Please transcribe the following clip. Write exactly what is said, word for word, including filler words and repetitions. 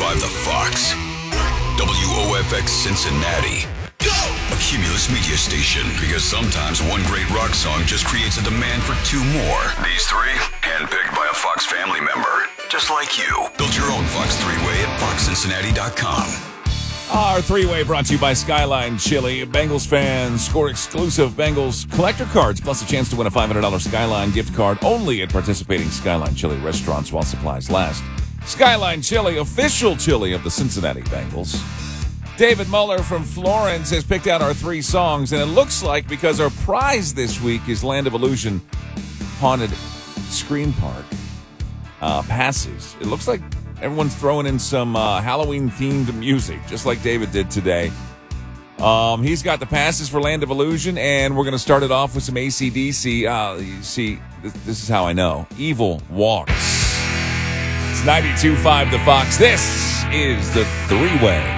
five The Fox. W O F X Cincinnati. Go! A Cumulus media station, because sometimes one great rock song just creates a demand for two more. These three, handpicked by a Fox family member, just like you. Build your own Fox three-way at fox cincinnati dot com. Our three-way brought to you by Skyline Chili. Bengals fans score exclusive Bengals collector cards, plus a chance to win a five hundred dollars Skyline gift card only at participating Skyline Chili restaurants while supplies last. Skyline Chili, official chili of the Cincinnati Bengals. David Muller from Florence has picked out our three songs, and it looks like because our prize this week is Land of Illusion Haunted Screen Park uh, passes, it looks like everyone's throwing in some uh, Halloween-themed music, just like David did today. Um, he's got the passes for Land of Illusion, and we're going to start it off with some A C D C. Uh, you see, this, this is how I know. Evil Walks. It's ninety-two point five The Fox. This is the three-way.